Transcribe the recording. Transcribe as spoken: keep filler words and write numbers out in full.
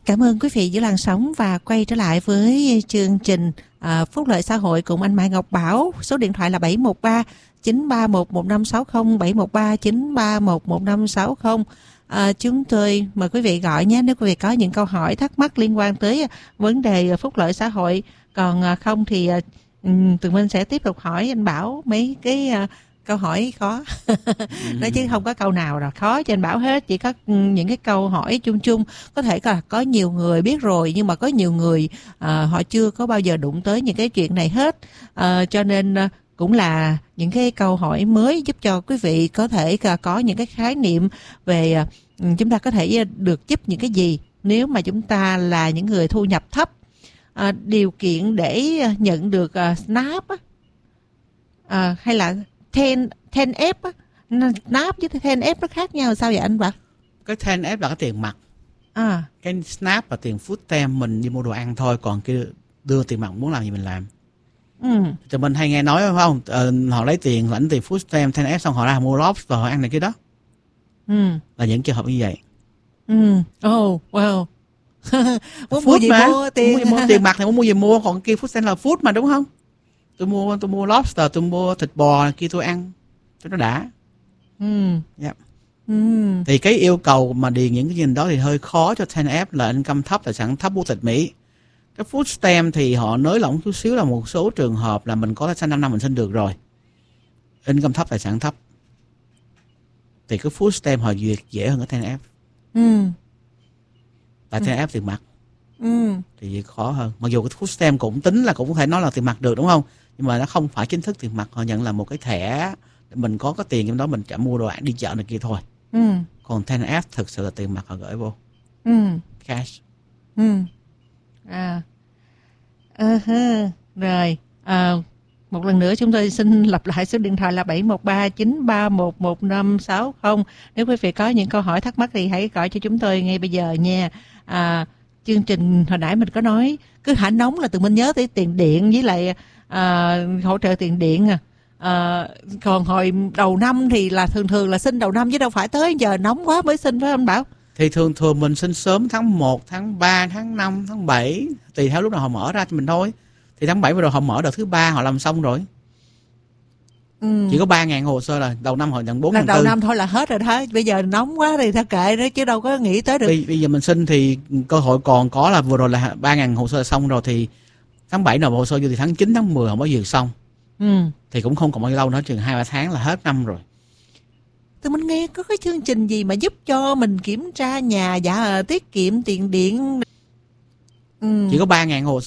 Cảm ơn quý vị giữ làn sóng và quay trở lại với chương trình à, Phúc lợi xã hội cùng anh Mai Ngọc Bảo. Số điện thoại là bảy một ba chín ba một một năm sáu không, bảy một ba chín ba một một năm sáu không. À, chúng tôi mời quý vị gọi nhé nếu quý vị có những câu hỏi thắc mắc liên quan tới vấn đề phúc lợi xã hội. Còn à, không thì à, Tụi mình sẽ tiếp tục hỏi anh Bảo mấy cái à, câu hỏi khó. Nói chứ không có câu nào là khó cho anh Bảo hết, chỉ có những cái câu hỏi chung chung. Có thể là có nhiều người biết rồi, nhưng mà có nhiều người à, họ chưa có bao giờ đụng tới những cái chuyện này hết, à, cho nên à, cũng là những cái câu hỏi mới giúp cho quý vị có thể có những cái khái niệm về à, chúng ta có thể được giúp những cái gì nếu mà chúng ta là những người thu nhập thấp. À, điều kiện để nhận được à, SNAP á, à, hay là ten F á, SNAP với ten F nó khác nhau sao vậy anh Bảo? Cái ten F là cái tiền mặt, à. cái SNAP là tiền food stamp mình đi mua đồ ăn thôi, còn kia đưa tiền mặt muốn làm gì mình làm. Ừ. Thì mình hay nghe nói phải không, ờ, họ lấy tiền lãnh tiền food stamp ten F xong họ ra mua lobster họ ăn này kia đó. Ừ. Là những trường hợp như vậy. Ừ. Oh, wow. Muốn Food mua gì mà. mua tiền. Muốn mua tiền mặt thì muốn mua gì mua, còn kia food stamp là food mà đúng không? Tôi mua tôi mua lobster, tôi mua thịt bò kia tôi ăn cho nó đã. Ừ. Yep. Ừ. Thì cái yêu cầu mà điền những cái gì đó thì hơi khó cho ten F là income thấp, tài sản thấp, quốc tịch Mỹ. Cái food stamp thì họ nới lỏng chút xíu là một số trường hợp là mình có tài sản năm năm mình xin được rồi. Income thấp, tài sản thấp. Thì cái food stamp họ duyệt dễ hơn cái ten F. Ừ. Tại ten F tiền mặt. Ừ. Thì khó hơn. Mặc dù cái food stamp cũng tính là cũng có thể nói là tiền mặt được đúng không? Nhưng mà nó không phải chính thức tiền mặt, họ nhận là một cái thẻ để mình có cái tiền trong đó mình chả mua đồ ăn đi chợ này kia thôi. Ừ. Còn ten F thực sự là tiền mặt họ gửi vô. Ừ. Cash. Ừ. À. Uh-huh. Rồi. À, một lần nữa chúng tôi xin lặp lại số điện thoại là bảy một ba chín ba một một năm sáu không. Nếu quý vị có những câu hỏi thắc mắc thì hãy gọi cho chúng tôi ngay bây giờ nha. À, chương trình hồi nãy mình có nói cứ hả nóng là tụi mình nhớ tới tiền điện với lại à, hỗ trợ tiền điện à. À, còn hồi đầu năm thì là thường thường là xin đầu năm chứ đâu phải tới giờ nóng quá mới xin, phải không Bảo? Thì thường thường mình xin sớm tháng một, tháng ba, tháng năm, tháng bảy, tùy theo lúc nào họ mở ra cho mình thôi. Thì tháng bảy vừa rồi họ mở đợt thứ ba họ làm xong rồi. Ừ. Chỉ có ba ngàn hồ sơ là đầu năm họ nhận bốn ngàn đầu năm thôi là hết rồi đó. Bây giờ nóng quá thì thôi kệ đó chứ đâu có nghĩ tới được. Bây, bây giờ mình xin thì cơ hội còn có là vừa rồi là ba ngàn hồ sơ là xong rồi, thì tháng bảy nộp hồ sơ vô thì tháng chín, tháng mười họ mới duyệt xong. Ừ. Thì cũng không còn bao nhiêu lâu nữa, chừng hai ba tháng là hết năm rồi. Thì mình nghe có cái chương trình gì mà giúp cho mình kiểm tra nhà, dạ tiết kiệm tiền điện. Ừ. Chỉ có ba ngàn hồ